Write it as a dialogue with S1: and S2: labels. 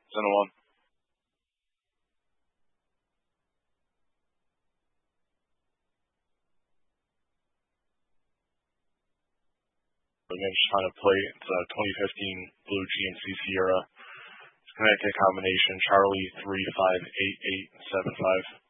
S1: Center 1. Again, just trying to play. It's a 2015 Blue GMC Sierra. It's Connecticut combination Charlie 358875.